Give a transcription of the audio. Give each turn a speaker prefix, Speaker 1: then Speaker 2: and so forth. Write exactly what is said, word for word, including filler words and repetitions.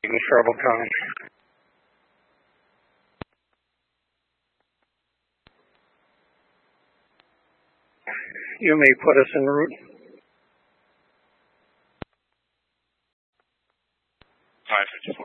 Speaker 1: Trouble coming. You may put us en route.
Speaker 2: five fifty-four.